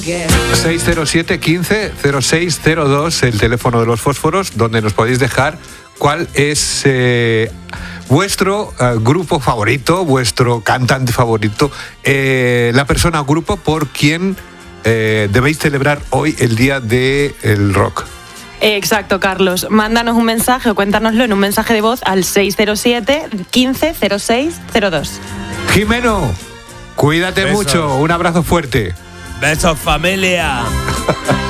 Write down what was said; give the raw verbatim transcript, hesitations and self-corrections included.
seis cero siete, quince, cero seis cero dos, el teléfono de los fósforos, donde nos podéis dejar cuál es eh, vuestro eh, grupo favorito, vuestro cantante favorito, eh, la persona o grupo por quien eh, debéis celebrar hoy el Día del Rock. Exacto, Carlos. Mándanos un mensaje o cuéntanoslo en un mensaje de voz al seis cero siete, quince, cero seis cero dos. Jimeno, cuídate Besos. mucho, un abrazo fuerte. Besos, familia.